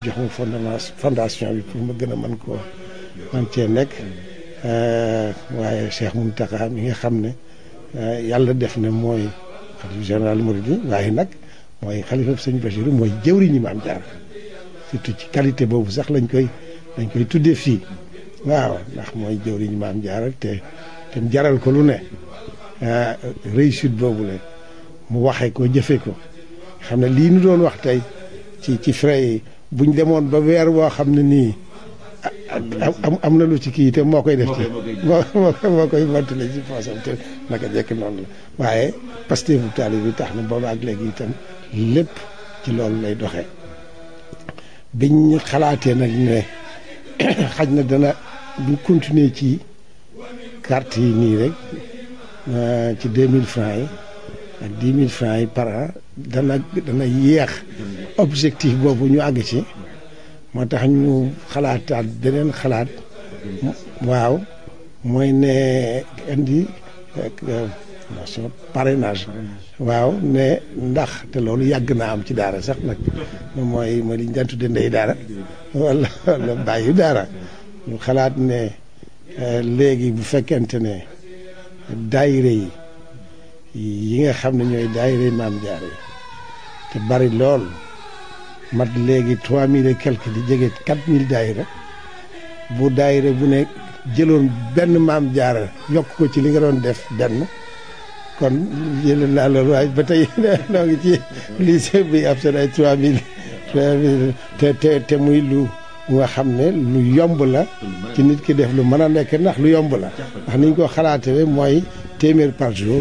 jox ma fondation bi pour ma gën a man cee nekk waaye Cheikh Mountakha mi nga xam ne yàlla def na mooy xalifa général Mouride waaye nag mooy xalifa sëñ Bachirou mooy jëwriñu Maam Jaara surtout ci qualité boobu sax lañ koy tuddee fii waaw ndax mooy jëwriñu Maam Jaara te jaral ko lu ne réussite boobu la mu waxee ko jëfee ko xam ne lii nu doon wax tey ci frais yi buñ demoon ba weer woo xam ne nii am na lu ci kii te moo koy def ci moo koy mottale ci poosam te naka jekk noonu la waaye Pastef bu taali bi tax na booba ak léegi itam lépp ci loolu lay doxee biñ xalaatee nag ne xaj na dana buñ continuer ci carte yi nii rek ci 2000 francs yi ak 10 000 francs yi par an dana yéex objectif boobu ñu àgg ci moo tax ñu xalaataat beneen xalaat waaw mooy ne indi parrainage waaw ne ndax te loolu yàgg naa am ci daara sax nag mooy li ñu daan tudde ndey daara wala bàyyi daara ñu xalaat ne léegi bu fekkente ne daayire yi nga xam ne ñooy daayire Maam Jaara yi te bari lool mat léegi 3000 et quelque di jege 4000 daayira bu daayira bu ne jëloon benn Maam Jaara yokk ko ci li nga doon def benn kon jël naa loolu waaye ba tey noo ngi ci lycée bi ab seen ay 3000 te muy lu nga xam ne lu yomb la ci nit ki def lu mën a nekk ndax lu yomb la ndax niñ ko xalaatee mooy téeméer par jour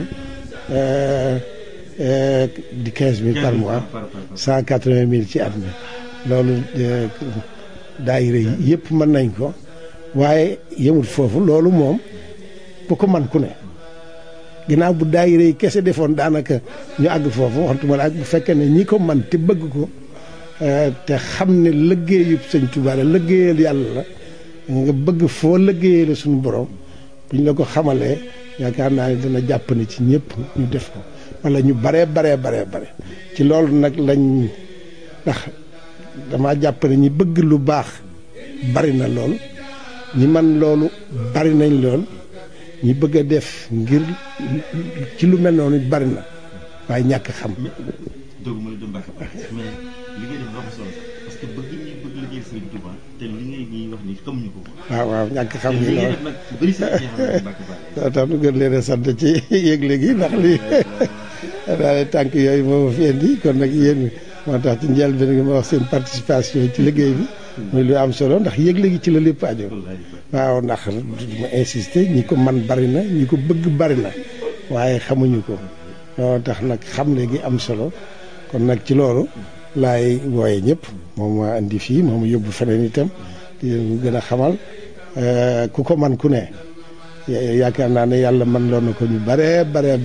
di 15000 par mois 180000 ci at mi loolu daayira yi yëpp mën nañ ko waaye yemul foofu loolu moom bu ko man ku ne ginnaaw bu daayira yi kese defoon daanaka ñu àgg foofu waxantuma la ak bu fekkee ne ñi ko man te bëgg ko te xam ne liggéeyub sëñ Tuubaa la liggéeyal yàlla la nga bëgg foo liggéeyee la suñu borom buñ la ko xamalee yaakaar naa ne dana jàpp ne ci ñëpp ñu def ko wala ñu bare ci loolu nag lañ ndax dama jàpp ne ñi bëgg lu baax bari na lool ñi man loolu bari nañ lool ñi bëgg a def ngir ci lu mel noonu bari na waaye ñàkk xam. doogu ma la doon bàkk mais li ngay def dafa solo parce que bëgg liggéey Sëriñ Tuubaa te li ngay wax ni xamuñu ko. waaw ñàkk xam ni loolu nag bëri si ñi xam ne bàkk bàkk tax nu gën leen a sant ci yëgle gi ndax lii daal tànk yooyu moo ma fi indi kon nag yéen moo tax ci njëlbéen gi ma wax seen participation ci liggéey bi muy lu am solo ndax yëgle gi ci la lépp aju waaw ndax ma insister ñi ko man bari na ñi ko bëgg bari na waaye xamuñu ko moo tax nag xamle gi am solo kon nag ci loolu laay wooye ñëpp moom ma indi fii moom yóbbu feneen itam di gën a xamal ku ko man ku ne yaakaar naa ne yàlla man loon na ko ñu bare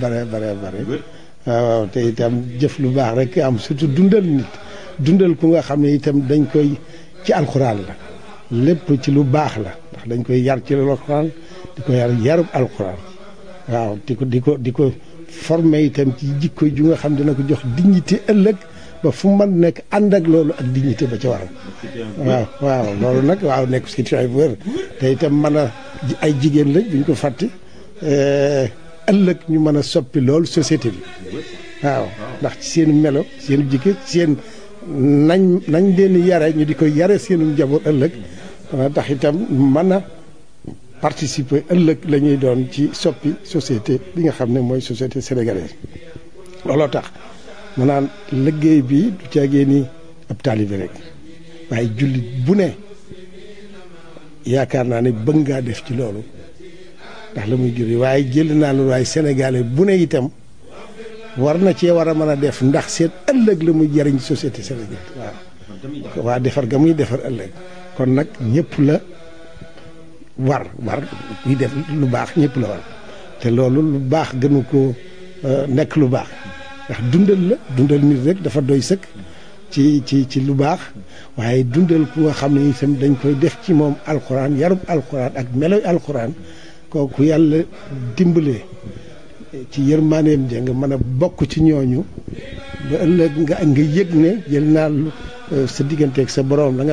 waaw te itam jëf lu baax rek am surtout dundal ku nga xam ne itam dañ koy ci alxuraan la lépp ci lu baax la ndax dañ koy yar ci alxuraan di ko yarub alxuraan waaw di ko formé itam ci jikko ju nga xam dina ko jox dignité ëllëg ba fu mu mën nekk ànd ak loolu ak dignité ba ca waral waaw loolu nag waaw nekk situation bu wér te itam mën a ay jigéen lañ buñ ko fàtte ëllëg ñu mën a soppi loolu société bi waaw ndax ci seen melo seen jikko seen nañ leen yare ñu di ko yare seenu njaboot ëllëg tax itam mën a participer ëllëg la ñuy doon ci soppi société bi nga xam ne mooy société sénégalaise looloo tax mu naan liggéey bi du caagee ni ab taalibe rek waaye jullit bu ne yaakaar naa ne bëgg ngaa def ci loolu ndax la muy juri waaye jël naa lu waaye sénégalais bu ne itam war na cee war a mën a def ndax seen ëllëg la muy jariñ société sénégalaise waaw waa defar ga muy defar ëllëg kon nag ñëpp la war kuy def lu baax ñëpp la war te loolu lu baax gënu ko nekk lu baax ndax dundal nit rek dafa doy sëkk ci lu baax waaye dundal ku nga xam ne itam dañ koy def ci moom alxuraan yarub alxuraan ak meloy alxuraan kooku yàlla dimbalee ci yërmaaneem ja nga mën a bokk ci ñooñu ba ëllëg nga yëg ne jël naa sa digganteeg sa borom la nga